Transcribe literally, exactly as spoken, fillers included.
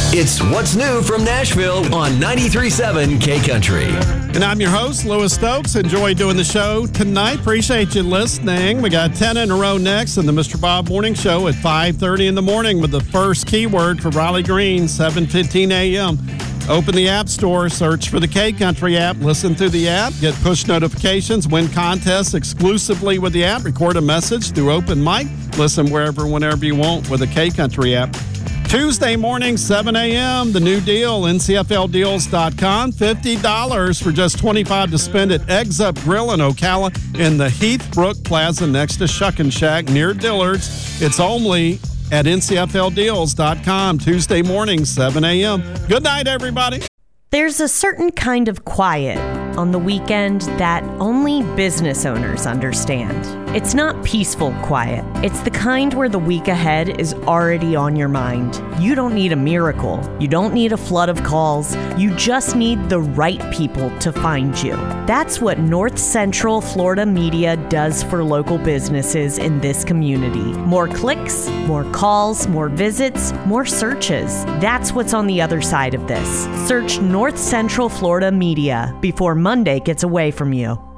It's What's New from Nashville on ninety-three point seven K Country. And I'm your host, Lewis Stokes. Enjoy doing the show tonight. Appreciate you listening. We got ten in a row next in the Mister Bob Morning Show at five thirty in the morning with the first keyword for Riley Green, seven fifteen a.m. Open the App Store, search for the K Country app, listen through the app, get push notifications, win contests exclusively with the app, record a message through Open Mic, listen wherever, whenever you want with the K Country app. Tuesday morning, seven a.m., the new deal, N C F L deals dot com, fifty dollars for just twenty-five dollars to spend at Eggs Up Grill in Ocala in the Heathbrook Plaza next to Shuckin' Shack near Dillard's. It's only at N C F L deals dot com, Tuesday morning, seven a.m. Good night, everybody. There's a certain kind of quiet on the weekend that only business owners understand. It's not peaceful quiet. It's the kind where the week ahead is already on your mind. You don't need a miracle. You don't need a flood of calls. You just need the right people to find you. That's what North Central Florida Media does for local businesses in this community. More clicks, more calls, more visits, more searches. That's what's on the other side of this. Search North Central Florida Media before Monday gets away from you.